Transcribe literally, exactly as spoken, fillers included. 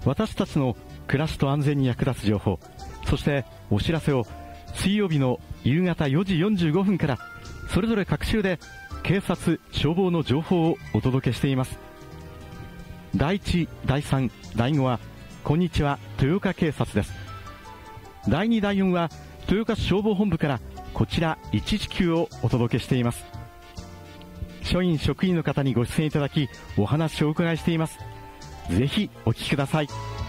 私たちの暮らしと安全に役立つ情報、そしてお知らせを水曜日の夕方よじよんじゅうごふんからそれぞれ各週で警察・消防の情報をお届けしています。だいいち、だいさん、だいごはこんにちは豊岡警察です。だいに、だいよんは豊岡市消防本部からこちらいちいちきゅうをお届けしています。署員職員の方にご出演いただきお話をお伺いしています。ぜひお聞きください。